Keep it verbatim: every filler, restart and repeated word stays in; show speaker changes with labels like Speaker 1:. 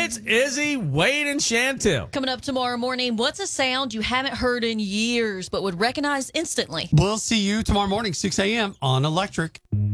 Speaker 1: It's Izzy, Wade, and Chantel.
Speaker 2: Coming up tomorrow morning, what's a sound you haven't heard in years but would recognize instantly?
Speaker 3: We'll see you tomorrow morning, six a.m. on Electric.